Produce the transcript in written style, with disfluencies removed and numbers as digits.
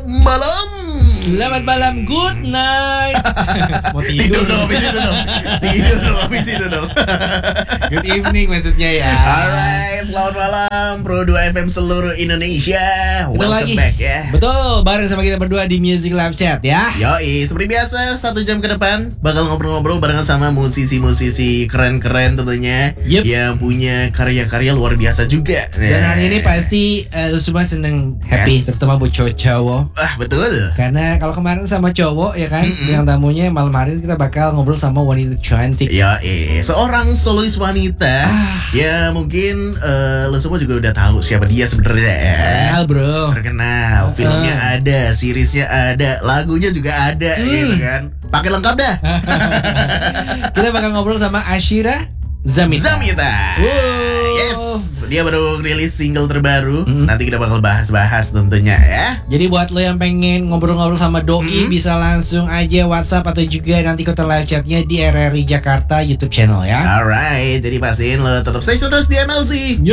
malam. Selamat malam, good night. Mau Tidur dong habis itu dong. Tidur dong habis itu dong. Good evening maksudnya ya. Alright, selamat malam Pro 2 FM seluruh Indonesia. Betul Welcome lagi. back ya. Betul, bareng sama kita berdua di Music Live Chat ya. Yoi, seperti biasa 1 jam ke depan bakal ngobrol-ngobrol barengan sama musisi-musisi keren-keren tentunya. Yep. Yang punya karya-karya luar biasa juga. Dan hari ini pasti lu semua seneng happy, Yes. terutama buat cowok-cowok. Betul. Karena kalau kemarin sama cowok ya kan, Mm-mm. yang tamunya malam hari ini kita bakal ngobrol sama wanita cantik. Ya, seorang solois wanita. Ya mungkin lo semua juga udah tahu siapa dia sebenarnya ya. Kenal bro. Terkenal, filmnya ada, seriesnya ada, lagunya juga ada, gitu kan. Pakai lengkap dah. Kita bakal ngobrol sama Ashira Zamita. Wow. Yes, dia baru rilis single terbaru. Nanti kita bakal bahas-bahas tentunya ya. Jadi buat lo yang pengen ngobrol-ngobrol sama Doi, bisa langsung aja WhatsApp atau juga nanti ikutan live chatnya di RRI Jakarta YouTube channel ya. Alright, jadi pastiin lo tetap stay terus di MLC.